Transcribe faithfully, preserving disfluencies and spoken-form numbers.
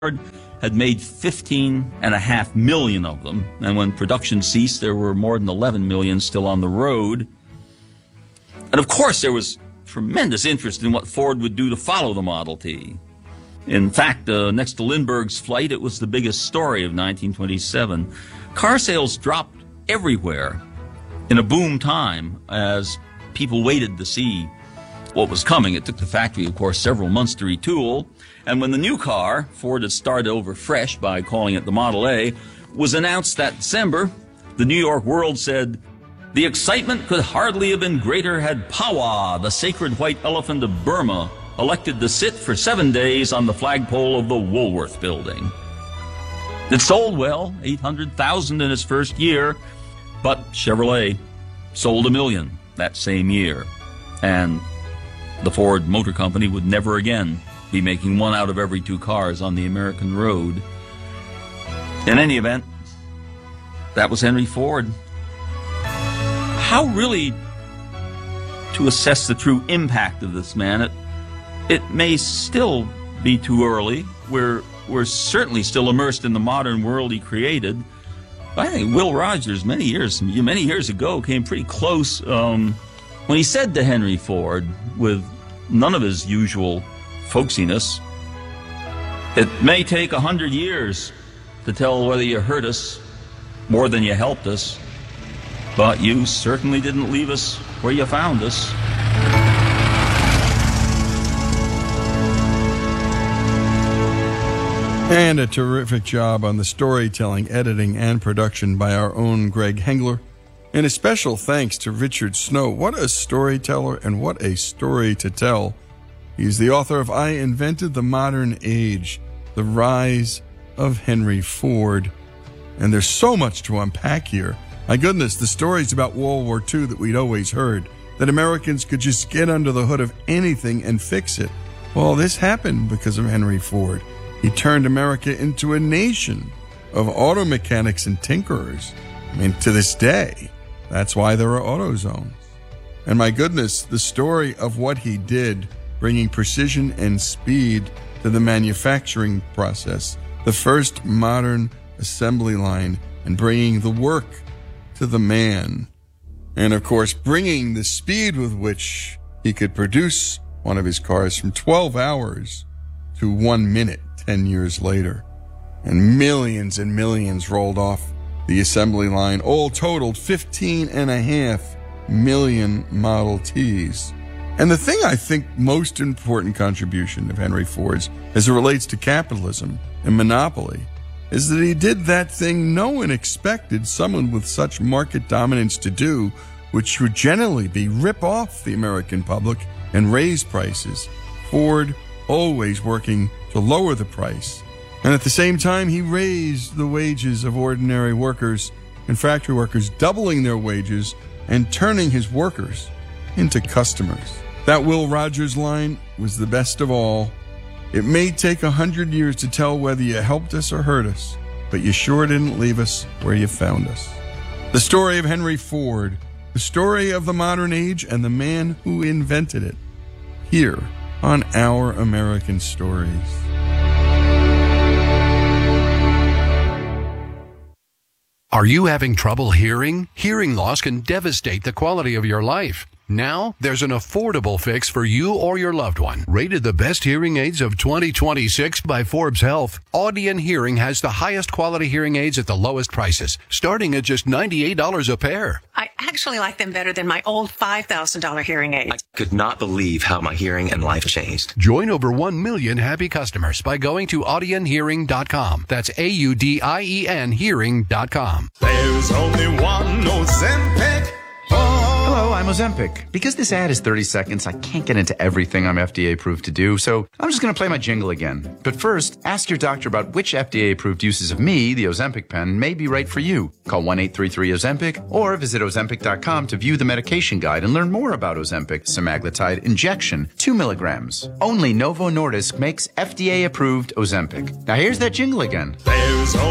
had made fifteen and a half million of them, and when production ceased, there were more than eleven million still on the road. And of course, there was tremendous interest in what Ford would do to follow the Model T. In fact, uh, next to Lindbergh's flight, it was the biggest story of nineteen twenty-seven. Car sales dropped everywhere in a boom time as people waited to see what was coming. It took the factory, of course, several months to retool. And when the new car, Ford had started over fresh by calling it the Model A, was announced that December, the New York World said, "The excitement could hardly have been greater had Pawa, the sacred white elephant of Burma, elected to sit for seven days on the flagpole of the Woolworth building." It sold well, eight hundred thousand in its first year, but Chevrolet sold a million that same year. And the Ford Motor Company would never again be making one out of every two cars on the American road. In any event, that was Henry Ford. How really to assess the true impact of this man? It, it may still be too early. We're, we're certainly still immersed in the modern world he created. I think Will Rogers, many years, many years ago, came pretty close um, when he said to Henry Ford, with none of his usual folksiness, "It may take a hundred years to tell whether you hurt us more than you helped us, but you certainly didn't leave us where you found us." And a terrific job on the storytelling, editing, and production by our own Greg Hengler. And a special thanks to Richard Snow. What a storyteller and what a story to tell. He's the author of I Invented the Modern Age, The Rise of Henry Ford. And there's so much to unpack here. My goodness, the stories about World War Two that we'd always heard, that Americans could just get under the hood of anything and fix it. Well, this happened because of Henry Ford. He turned America into a nation of auto mechanics and tinkerers. I mean, to this day, that's why there are auto zones. And my goodness, the story of what he did, bringing precision and speed to the manufacturing process, the first modern assembly line, and bringing the work to the man. And of course, bringing the speed with which he could produce one of his cars from twelve hours to one minute ten years later. And millions and millions rolled off the assembly line, all totaled fifteen and a half million Model Ts. And the thing I think most important contribution of Henry Ford's as it relates to capitalism and monopoly is that he did that thing no one expected someone with such market dominance to do, which would generally be rip off the American public and raise prices. Ford always working to lower the price. And at the same time, he raised the wages of ordinary workers and factory workers, doubling their wages and turning his workers into customers. That Will Rogers line was the best of all. "It may take a hundred years to tell whether you helped us or hurt us, but you sure didn't leave us where you found us." The story of Henry Ford, the story of the modern age and the man who invented it, here on Our American Stories. Are you having trouble hearing? Hearing loss can devastate the quality of your life. Now, there's an affordable fix for you or your loved one. Rated the best hearing aids of twenty twenty-six by Forbes Health, Audion Hearing has the highest quality hearing aids at the lowest prices, starting at just ninety-eight dollars a pair. I actually like them better than my old five thousand dollars hearing aids. I could not believe how my hearing and life changed. Join over one million happy customers by going to audion hearing dot com. That's A U D I E N hearing dot com. There's only one Ozempic. Oh. Hello, I'm Ozempic. Because this ad is thirty seconds, I can't get into everything I'm F D A approved to do, so I'm just going to play my jingle again. But first, ask your doctor about which F D A approved uses of me, the Ozempic pen, may be right for you. Call one eight three three Ozempic or visit Ozempic dot com to view the medication guide and learn more about Ozempic semaglutide injection, two milligrams. Only Novo Nordisk makes F D A approved Ozempic. Now here's that jingle again. There's